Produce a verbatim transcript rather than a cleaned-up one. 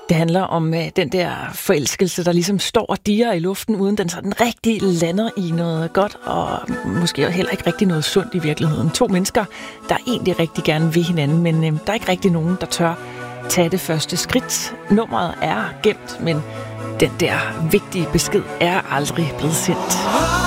Det handler om øh, den der forelskelse, der ligesom står og dirrer i luften, uden den sådan rigtig lander i noget godt, og måske heller ikke rigtig noget sundt i virkeligheden. To mennesker, der egentlig rigtig gerne vil hinanden, men øh, der er ikke rigtig nogen, der tør tage det første skridt. Nummeret er gemt, men den der vigtige besked er aldrig blevet sendt.